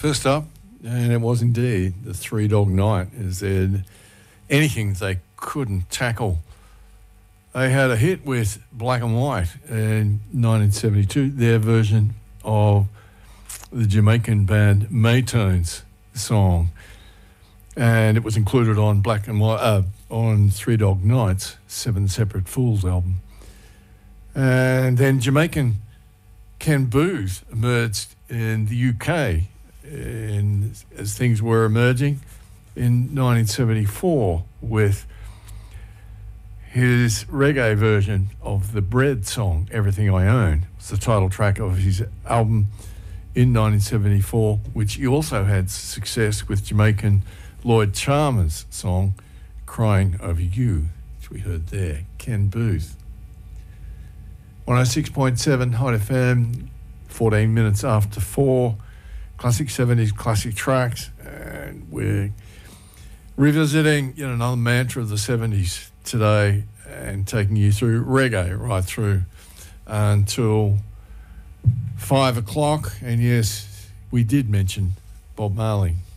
First up, and it was indeed, the Three Dog Night. Is there anything they couldn't tackle? They had a hit with Black and White in 1972, their version of the Jamaican band Maytones song. And it was included on Black and White, on Three Dog Night's Seven Separate Fools album. And then Jamaican Ken Booth emerged in the UK as things were emerging in 1974 with his reggae version of the Bread song, Everything I Own. It's the title track of his album in 1974, which he also had success with Jamaican Lloyd Chalmers' song, Crying Over You, which we heard there, Ken Booth. 106.7 Hot FM, 14 minutes after 4. Classic 70s, classic tracks. And we're revisiting another mantra of the 70s today and taking you through reggae right through until 5 o'clock. And yes, we did mention Bob Marley.